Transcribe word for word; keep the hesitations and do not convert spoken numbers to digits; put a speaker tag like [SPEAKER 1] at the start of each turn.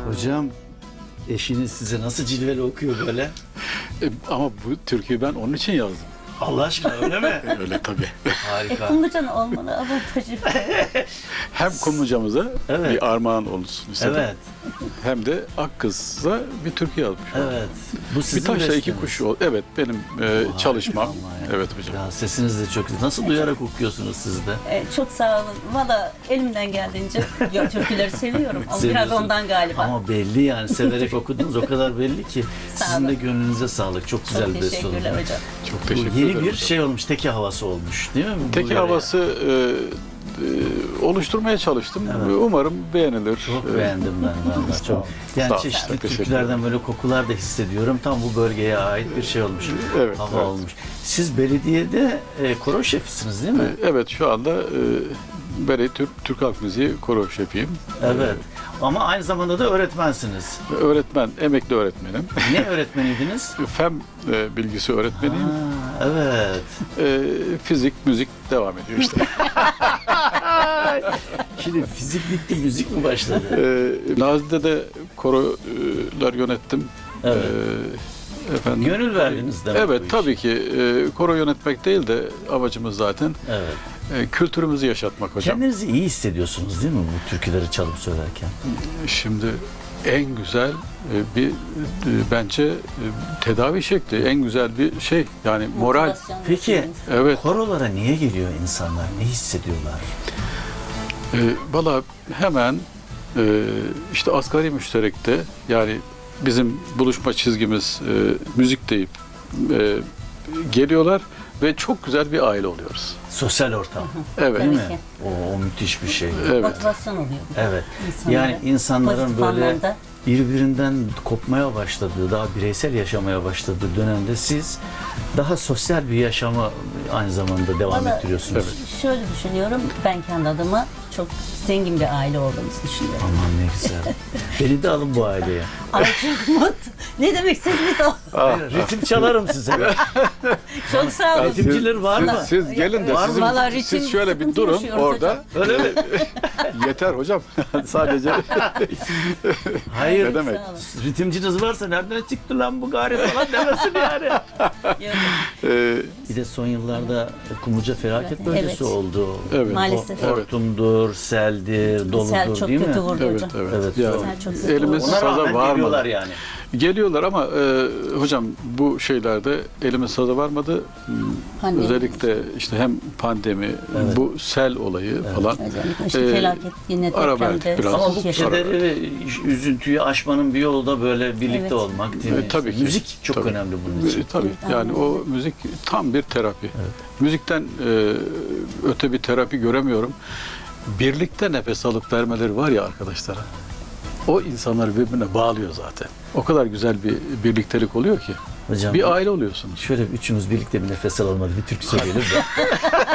[SPEAKER 1] Hocam, eşiniz size nasıl cilveli okuyor böyle?
[SPEAKER 2] E, ama bu türküyü ben onun için yazdım.
[SPEAKER 1] Allah aşkına öyle mi?
[SPEAKER 2] Öyle tabii.
[SPEAKER 1] Harika.
[SPEAKER 3] Kumlucan olmanın avantajı.
[SPEAKER 2] Hem Kumlucamıza
[SPEAKER 1] Evet.
[SPEAKER 2] bir armağan olsun istedim.
[SPEAKER 1] Evet,
[SPEAKER 2] Hem de Akkız'a bir türkü yazmış oldum.
[SPEAKER 1] evet. Bu sizin
[SPEAKER 2] Bir taşla iki
[SPEAKER 1] besteniz.
[SPEAKER 2] kuş oldu. Evet, benim e,
[SPEAKER 1] Harika
[SPEAKER 2] çalışmam.
[SPEAKER 1] ama ya.
[SPEAKER 2] Evet hocam.
[SPEAKER 1] Ya sesiniz de çok güzel. Nasıl duyarak okuyorsunuz siz de?
[SPEAKER 3] Ee, çok sağ olun. Valla elimden geldiğince ya, türküleri seviyorum. Ama biraz
[SPEAKER 1] Seviyorsunuz.
[SPEAKER 3] ondan galiba.
[SPEAKER 1] Ama belli yani, severek okudunuz o kadar belli ki.
[SPEAKER 3] Sağ
[SPEAKER 1] Sizin de
[SPEAKER 3] olun.
[SPEAKER 1] gönlünüze sağlık. Çok güzel
[SPEAKER 3] Çok
[SPEAKER 1] bir beste oldu.
[SPEAKER 3] teşekkürler hocam.
[SPEAKER 2] Çok
[SPEAKER 1] Bu
[SPEAKER 2] teşekkür
[SPEAKER 1] yeni
[SPEAKER 2] ederim.
[SPEAKER 1] bir
[SPEAKER 2] hocam.
[SPEAKER 1] şey olmuş, teki havası olmuş değil mi? Bu
[SPEAKER 2] Teki
[SPEAKER 1] yere?
[SPEAKER 2] havası e, e, oluşturmaya çalıştım.
[SPEAKER 1] Evet.
[SPEAKER 2] Umarım beğenilir.
[SPEAKER 1] Çok
[SPEAKER 2] E,
[SPEAKER 1] beğendim ben vallahi çok. Yani
[SPEAKER 2] Sağ ol,
[SPEAKER 1] çeşitli
[SPEAKER 2] çok teşekkür
[SPEAKER 1] türkülerden böyle kokular da hissediyorum. Tam bu bölgeye ait bir şey olmuş.
[SPEAKER 2] Evet,
[SPEAKER 1] Hava
[SPEAKER 2] evet.
[SPEAKER 1] olmuş. Siz belediyede e, koro şefisiniz değil mi?
[SPEAKER 2] e, Evet, şu anda e, Bere Türk, Türk Halk Müziği koro şefiyim.
[SPEAKER 1] Evet. Ama aynı zamanda da öğretmensiniz.
[SPEAKER 2] E, öğretmen, emekli öğretmenim.
[SPEAKER 1] Ne öğretmeniydiniz?
[SPEAKER 2] Fen e, bilgisi öğretmeniyim.
[SPEAKER 1] Ha, evet.
[SPEAKER 2] E, fizik, müzik devam ediyor işte.
[SPEAKER 1] Şimdi fizik bitti, müzik mi başladı?
[SPEAKER 2] e, Nazi'de korolar yönettim.
[SPEAKER 1] Evet.
[SPEAKER 2] E, efendim.
[SPEAKER 1] Gönül verdiniz demek bu
[SPEAKER 2] Evet,
[SPEAKER 1] işe.
[SPEAKER 2] tabii ki e, koro yönetmek değil de amacımız zaten
[SPEAKER 1] Evet.
[SPEAKER 2] e, kültürümüzü yaşatmak hocam.
[SPEAKER 1] Kendinizi iyi hissediyorsunuz değil mi bu türküleri çalıp söylerken?
[SPEAKER 2] Şimdi en güzel e, bir e, bence e, tedavi şekli, en güzel bir şey yani moral.
[SPEAKER 3] Motivasyon
[SPEAKER 1] Peki.
[SPEAKER 3] düşünün.
[SPEAKER 2] Evet.
[SPEAKER 1] Korolara niye geliyor insanlar? Ne hissediyorlar?
[SPEAKER 2] E, Valla hemen e, işte asgari müşterekte yani bizim buluşma çizgimiz e, müzik deyip e, geliyorlar ve çok güzel bir aile oluyoruz.
[SPEAKER 1] Sosyal ortam.
[SPEAKER 2] Evet.
[SPEAKER 1] Değil
[SPEAKER 3] Tabii
[SPEAKER 1] mi?
[SPEAKER 3] ki.
[SPEAKER 1] O, o müthiş bir şey.
[SPEAKER 2] Evet.
[SPEAKER 3] Motivasyon oluyor.
[SPEAKER 1] Evet.
[SPEAKER 3] İnsanlara.
[SPEAKER 1] Yani insanların
[SPEAKER 3] Pozitif
[SPEAKER 1] böyle
[SPEAKER 3] anlamda.
[SPEAKER 1] birbirinden kopmaya başladığı, daha bireysel yaşamaya başladığı dönemde siz daha sosyal bir yaşamı aynı zamanda devam
[SPEAKER 3] Valla
[SPEAKER 1] ettiriyorsunuz.
[SPEAKER 2] Evet.
[SPEAKER 3] şöyle düşünüyorum. Ben kendi adıma çok zengin bir aile olduğumuzu düşünüyorum.
[SPEAKER 1] Aman ne güzel. Beni de alın bu aileye.
[SPEAKER 3] Ay çok mutlu. Ne demek siz biz o?
[SPEAKER 1] Hayır, ritim çalarım size.
[SPEAKER 3] Çok sağ olun.
[SPEAKER 1] Ritimciler var mı?
[SPEAKER 2] Siz, siz gelin de
[SPEAKER 3] Var
[SPEAKER 2] sizin,
[SPEAKER 3] vallahi ritim
[SPEAKER 2] siz şöyle bir
[SPEAKER 3] sıkıntı
[SPEAKER 2] durun
[SPEAKER 3] yaşıyoruz
[SPEAKER 2] orada.
[SPEAKER 1] Öyle mi?
[SPEAKER 2] Yeter hocam. Sadece
[SPEAKER 1] Hayır.
[SPEAKER 2] ne demek?
[SPEAKER 3] Sağ olun.
[SPEAKER 1] Ritimciniz varsa nereden çıktı lan bu gari falan demesin yani.
[SPEAKER 3] Yok,
[SPEAKER 2] Ee,
[SPEAKER 1] Bir de son yıllarda Kumluca felaket bölgesi
[SPEAKER 3] Evet.
[SPEAKER 1] oldu.
[SPEAKER 2] evet.
[SPEAKER 3] Maalesef.
[SPEAKER 1] O- Hortumdur, seldir, doludur
[SPEAKER 3] Sel çok
[SPEAKER 1] değil mi?
[SPEAKER 3] kötü vurdu
[SPEAKER 2] Evet,
[SPEAKER 3] hocam.
[SPEAKER 2] evet.
[SPEAKER 1] Evet,
[SPEAKER 2] Yani
[SPEAKER 3] Sel çok kötü
[SPEAKER 2] elimiz
[SPEAKER 3] vurdu.
[SPEAKER 1] Ona
[SPEAKER 2] saza
[SPEAKER 1] rağmen
[SPEAKER 2] varmadı.
[SPEAKER 1] geliyorlar yani.
[SPEAKER 2] Geliyorlar ama e, hocam bu şeylerde elimiz saza varmadı.
[SPEAKER 3] Pandemi.
[SPEAKER 2] Özellikle işte hem pandemi,
[SPEAKER 1] Evet.
[SPEAKER 2] bu sel olayı falan.
[SPEAKER 3] Özellikle işte
[SPEAKER 2] Ee,
[SPEAKER 3] felaket yine
[SPEAKER 2] ara verdik
[SPEAKER 3] depremde.
[SPEAKER 2] biraz.
[SPEAKER 1] Ama bu
[SPEAKER 3] ilk yaşadık.
[SPEAKER 1] kederi ve üzüntüyü aşmanın bir yolu da böyle birlikte
[SPEAKER 3] Evet.
[SPEAKER 1] olmak değil mi?
[SPEAKER 2] E, tabii ki.
[SPEAKER 1] Müzik çok
[SPEAKER 2] Tabii.
[SPEAKER 1] önemli bunun için.
[SPEAKER 2] E, Tabii
[SPEAKER 3] Evet,
[SPEAKER 2] yani
[SPEAKER 3] aynen
[SPEAKER 2] o müzik tam bir terapi. Müzikten e, öte bir terapi göremiyorum. Birlikte nefes alıp vermeleri var ya arkadaşlara. O insanları birbirine bağlıyor zaten. O kadar güzel bir birliktelik oluyor ki.
[SPEAKER 1] Hocam
[SPEAKER 2] Bir aile oluyorsunuz.
[SPEAKER 1] şöyle üçümüz birlikte bir nefes alalım hadi bir türkü söyleyelim de.